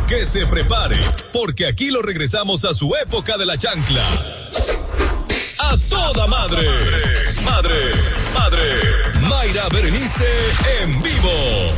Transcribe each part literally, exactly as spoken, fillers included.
que se prepare, porque aquí lo regresamos a su época de la chancla. A toda madre, madre, madre. Mayra Berenice en vivo.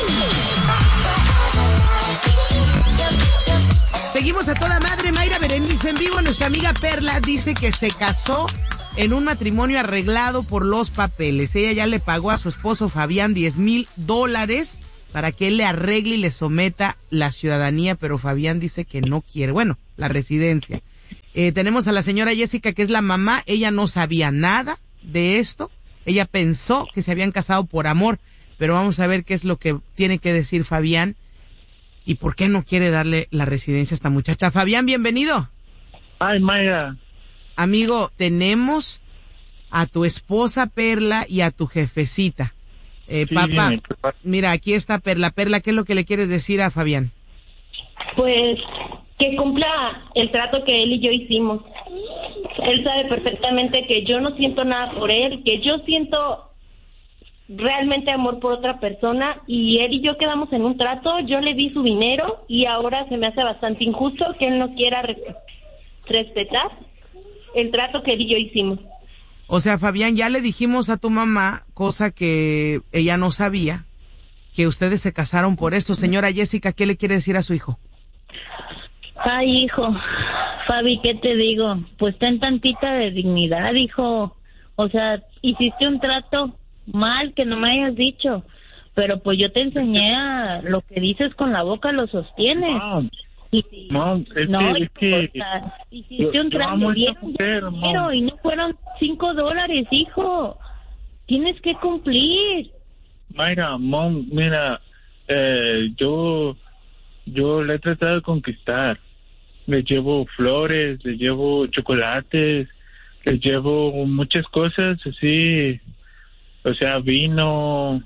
Seguimos a toda madre, Mayra Berenice en vivo. Nuestra amiga Perla dice que se casó en un matrimonio arreglado por los papeles. Ella ya le pagó a su esposo Fabián diez mil dólares para que él le arregle y le someta la ciudadanía, pero Fabián dice que no quiere, bueno, la residencia. Eh, tenemos a la señora Jessica, que es la mamá. Ella no sabía nada de esto. Ella pensó que se habían casado por amor, pero vamos a ver qué es lo que tiene que decir Fabián y por qué no quiere darle la residencia a esta muchacha. Fabián, bienvenido. Ay, Mayra. Amigo, tenemos a tu esposa Perla y a tu jefecita. Eh, Sí, papá, dime, papá. mira, aquí está Perla. Perla, ¿qué es lo que le quieres decir a Fabián? Pues que cumpla el trato que él y yo hicimos. Él sabe perfectamente que yo no siento nada por él, que yo siento realmente amor por otra persona, y él y yo quedamos en un trato. Yo le di su dinero y ahora se me hace bastante injusto que él no quiera res- respetar el trato que él y yo hicimos. O sea, Fabián, ya le dijimos a tu mamá, cosa que ella no sabía, que ustedes se casaron por esto. Señora Jessica, ¿qué le quiere decir a su hijo? Ay, hijo, Fabi, ¿qué te digo? Pues ten tantita de dignidad, hijo. O sea, hiciste un trato mal que no me hayas dicho, pero pues yo te enseñé a lo que dices con la boca lo sostienes. Mom, Y si- mom, es no, que, es hijo, que o sea, hiciste yo- un yo trato amo a bien, esta mujer, mom. dinero, y no fueron cinco dólares, hijo. Tienes que cumplir. Mayra, mom, mira, eh, yo, yo le he tratado de conquistar. Le llevo flores, le llevo chocolates, le llevo muchas cosas así, o sea, vino,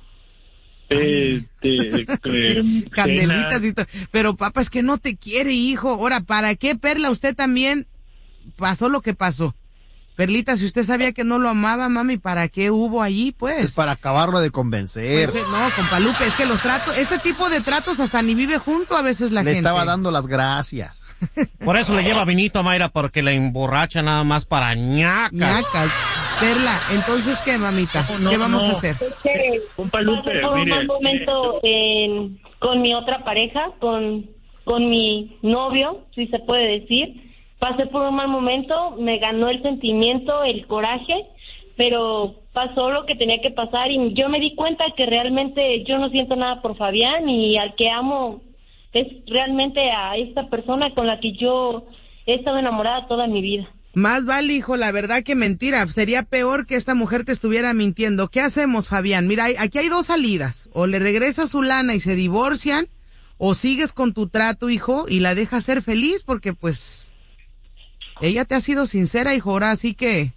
eh, de, de, Candelitas cenas. y todo. Pero papá, es que no te quiere, hijo. Ahora, ¿para qué, Perla? Usted también pasó lo que pasó. Perlita, si usted sabía que no lo amaba, mami, ¿para qué hubo allí, pues? Es para acabarlo de convencer. Pues, eh, no, compa Lupe, es que los tratos, este tipo de tratos hasta ni vive junto a veces la Le gente. estaba dando las gracias. Por eso le lleva vinito a Mayra, porque la emborracha nada más para ñacas. Ñacas. Perla, entonces, ¿qué, mamita? No, no, ¿Qué vamos no. a hacer? Es que Compa Lupe, pasé por un mire, mal momento en- con mi otra pareja, con, con mi novio, si se puede decir. Pasé por un mal momento, me ganó el sentimiento, el coraje, pero pasó lo que tenía que pasar y yo me di cuenta que realmente yo no siento nada por Fabián, y al que amo es realmente a esta persona con la que yo he estado enamorada toda mi vida. Más vale, hijo, la verdad que mentira. Sería peor que esta mujer te estuviera mintiendo. ¿Qué hacemos, Fabián? Mira, hay- aquí hay dos salidas. O le regresas su lana y se divorcian, o sigues con tu trato, hijo, y la dejas ser feliz, porque pues ella te ha sido sincera, hijo, ahora así que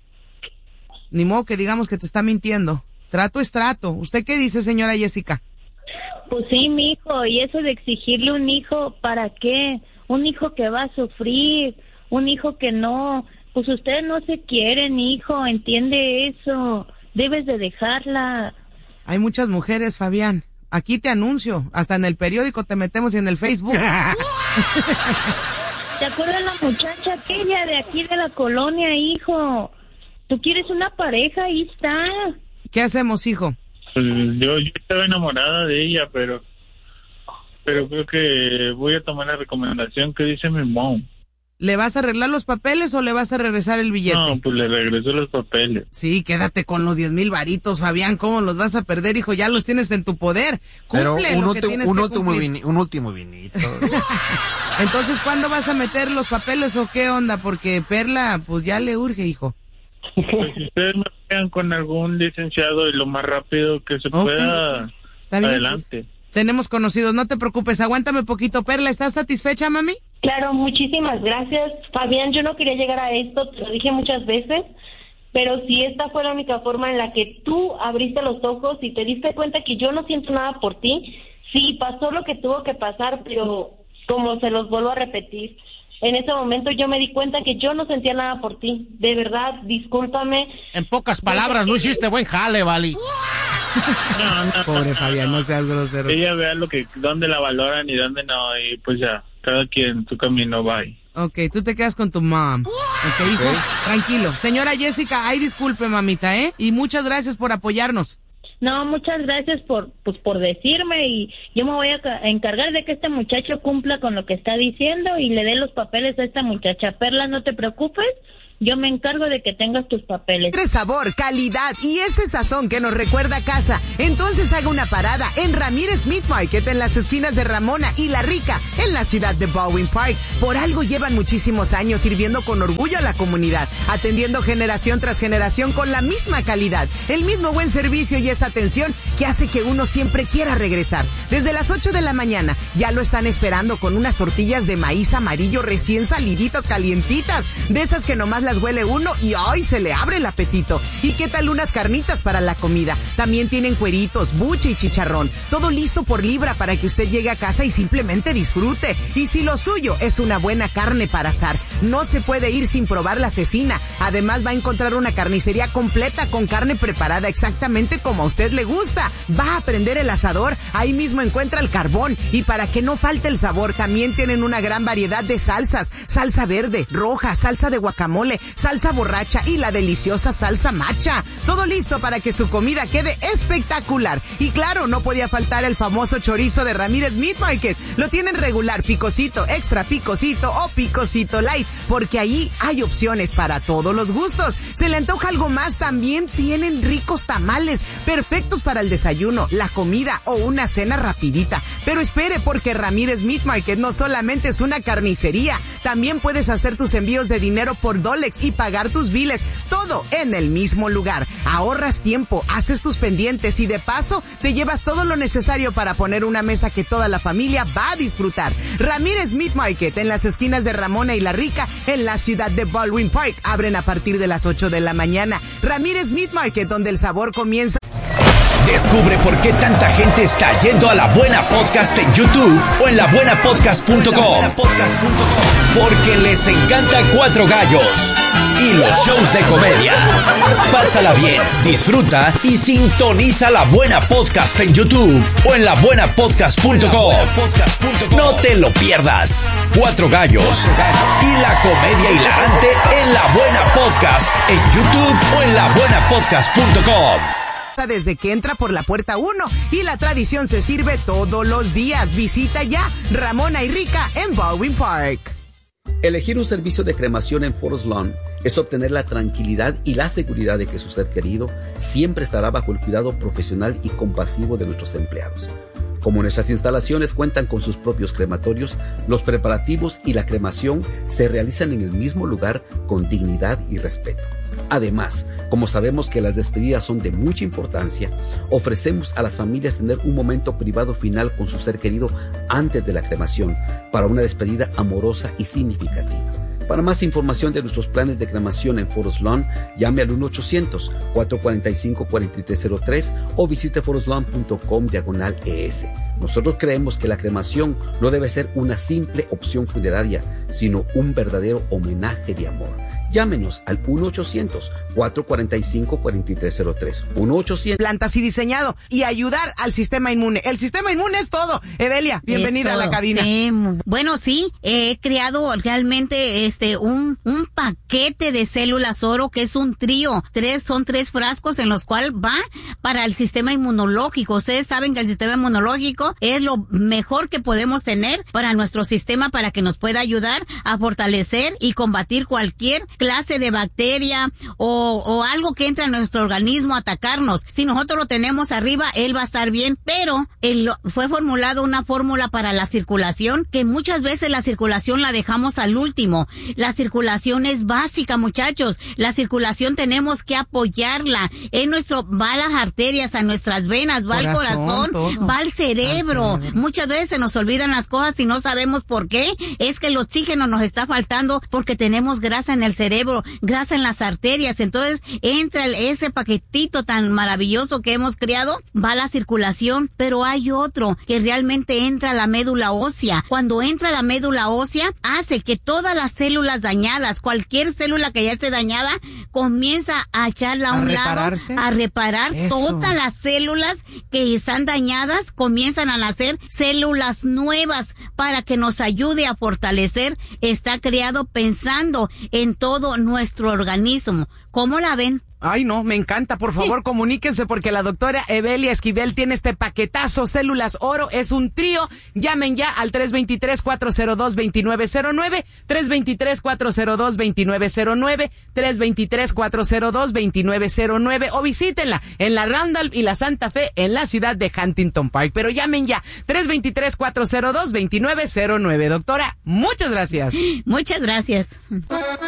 ni modo que digamos que te está mintiendo. Trato es trato. ¿Usted qué dice, señora Jessica? Pues sí, mi hijo, y eso de exigirle un hijo, ¿para qué? Un hijo que va a sufrir, un hijo que no, pues ustedes no se quieren, hijo, entiende eso, debes de dejarla. Hay muchas mujeres, Fabián. Aquí te anuncio, hasta en el periódico te metemos y en el Facebook. ¿Te acuerdas la muchacha aquella de aquí de la colonia, hijo? ¿Tú quieres una pareja? Ahí está. ¿Qué hacemos, hijo? Pues yo, yo estaba enamorada de ella, pero pero creo que voy a tomar la recomendación que dice mi mom. ¿Le vas a arreglar los papeles o le vas a regresar el billete? No, pues le regresó los papeles. Sí, quédate con los diez mil varitos, Fabián. ¿Cómo los vas a perder, hijo? Ya los tienes en tu poder. Pero Cumple un, lo que ulti- tienes un que último cumplir. vini- un último vinito. Entonces, ¿cuándo vas a meter los papeles o qué onda? Porque Perla, pues ya le urge, hijo. Pues si ustedes me pegan con algún licenciado y lo más rápido que se Ok. pueda, ¿Está bien? adelante. Tenemos conocidos, no te preocupes, aguántame poquito. Perla, ¿estás satisfecha, mami? Claro, muchísimas gracias, Fabián. Yo no quería llegar a esto, te lo dije muchas veces, pero si esta fue la única forma en la que tú abriste los ojos y te diste cuenta que yo no siento nada por ti, sí, pasó lo que tuvo que pasar, pero como se los vuelvo a repetir, en ese momento yo me di cuenta que yo no sentía nada por ti. De verdad, discúlpame. En pocas palabras, no hiciste buen jale, Vali. No, no. Pobre no, Fabián, no, no seas grosero. Ella vea lo que, dónde la valoran y dónde no, y pues ya, cada quien su camino, bye. Ok, tú te quedas con tu mom. Ok, hijo, Ok. tranquilo. Señora Jessica, ay, disculpe, mamita, ¿eh? Y muchas gracias por apoyarnos. No, muchas gracias por pues por decirme, y yo me voy a ca- a encargar de que este muchacho cumpla con lo que está diciendo y le dé los papeles a esta muchacha. Perla, no te preocupes, yo me encargo de que tengas tus papeles. Entre sabor, calidad y ese sazón que nos recuerda a casa. Entonces haga una parada en Ramírez Meat Market en las esquinas de Ramona y La Rica en la ciudad de Baldwin Park. Por algo llevan muchísimos años sirviendo con orgullo a la comunidad, atendiendo generación tras generación con la misma calidad, el mismo buen servicio y esa atención que hace que uno siempre quiera regresar. Desde las ocho de la mañana ya lo están esperando con unas tortillas de maíz amarillo recién saliditas, calientitas, de esas que nomás las huele uno y ¡ay! Se le abre el apetito. ¿Y qué tal unas carnitas para la comida? También tienen cueritos, buche y chicharrón. Todo listo por libra para que usted llegue a casa y simplemente disfrute. Y si lo suyo es una buena carne para asar, no se puede ir sin probar la cecina. Además va a encontrar una carnicería completa con carne preparada exactamente como a usted le gusta. Va a prender el asador, ahí mismo encuentra el carbón. Y para que no falte el sabor, también tienen una gran variedad de salsas. Salsa verde, roja, salsa de guacamole, salsa borracha y la deliciosa salsa macha. Todo listo para que su comida quede espectacular. Y claro, no podía faltar el famoso chorizo de Ramírez Meat Market. Lo tienen regular, picosito, extra picosito o picosito light, porque ahí hay opciones para todos los gustos. ¿Se le antoja algo más? También tienen ricos tamales, perfectos para el desayuno, la comida o una cena rapidita. Pero espere, porque Ramírez Meat Market no solamente es una carnicería, también puedes hacer tus envíos de dinero por Dolex y pagar tus biles, todo en el mismo lugar. Ahorras tiempo, haces tus pendientes y de paso te llevas todo lo necesario para poner una mesa que toda la familia va a disfrutar. Ramírez Meat Market en las esquinas de Ramona y La Rica en la ciudad de Baldwin Park. Abren a partir de las ocho de la mañana. Ramírez Meat Market, donde el sabor comienza. Descubre por qué tanta gente está yendo a La Buena Podcast en YouTube o en la buena podcast punto com. Porque les encanta Cuatro Gallos y los shows de comedia. Pásala bien, disfruta y sintoniza La Buena Podcast en YouTube o en la buena podcast punto com. No te lo pierdas. Cuatro Gallos y la comedia hilarante en La Buena Podcast en YouTube o en la buena podcast punto com. Desde que entra por la puerta uno y la tradición se sirve todos los días. Visita ya Ramona y Rica en Baldwin Park. Elegir un servicio de cremación en Forest Lawn es obtener la tranquilidad y la seguridad de que su ser querido siempre estará bajo el cuidado profesional y compasivo de nuestros empleados. Como nuestras instalaciones cuentan con sus propios crematorios, los preparativos y la cremación se realizan en el mismo lugar con dignidad y respeto. Además, como sabemos que las despedidas son de mucha importancia, ofrecemos a las familias tener un momento privado final con su ser querido antes de la cremación para una despedida amorosa y significativa. Para más información de nuestros planes de cremación en Forest Lawn, llame al uno ochocientos, cuatro cuatro cinco, cuatro tres cero tres o visite forest lawn punto com diagonal E S. Nosotros creemos que la cremación no debe ser una simple opción funeraria, sino un verdadero homenaje de amor. Llámenos al uno ochocientos, cuatro cuatro cinco, cuatro tres cero tres. uno ochocientos. Plantas y diseñado y ayudar al sistema inmune. El sistema inmune es todo. Evelia, bienvenida a la cabina. Sí, bueno, sí, he creado realmente este un un paquete de células oro que es un trío. Tres son tres frascos en los cuales va para el sistema inmunológico. Ustedes saben que el sistema inmunológico es lo mejor que podemos tener para nuestro sistema, para que nos pueda ayudar a fortalecer y combatir cualquier clase de bacteria o, o algo que entra en nuestro organismo a atacarnos. Si nosotros lo tenemos arriba, él va a estar bien, pero él, fue formulado una fórmula para la circulación, que muchas veces la circulación la dejamos al último. La circulación es básica, muchachos. La circulación tenemos que apoyarla. En nuestro, va a las arterias, a nuestras venas, va al corazón, todo. va al cerebro. al cerebro. Muchas veces se nos olvidan las cosas y no sabemos por qué. Es que el oxígeno nos está faltando porque tenemos grasa en el cerebro. cerebro, grasa en las arterias. Entonces entra el, ese paquetito tan maravilloso que hemos creado, va a la circulación, pero hay otro que realmente entra a la médula ósea. Cuando entra a la médula ósea, hace que todas las células dañadas, cualquier célula que ya esté dañada, comienza a echarla a, ¿A un repararse? lado, a reparar. Eso. Todas las células que están dañadas, comienzan a nacer células nuevas para que nos ayude a fortalecer. Está creado pensando en todo nuestro organismo. ¿Cómo la ven? Ay, no, me encanta. Por favor, comuníquense porque la doctora Evelia Esquivel tiene este paquetazo Células Oro. Es un trío. Llamen ya al tres dos tres, cuatro cero dos, dos nueve cero nueve, tres dos tres, cuatro cero dos, dos nueve cero nueve, tres dos tres, cuatro cero dos, dos nueve cero nueve o visítenla en la Randolph y la Santa Fe en la ciudad de Huntington Park. Pero llamen ya, tres dos tres, cuatro cero dos, dos nueve cero nueve. Doctora, muchas gracias. Muchas gracias.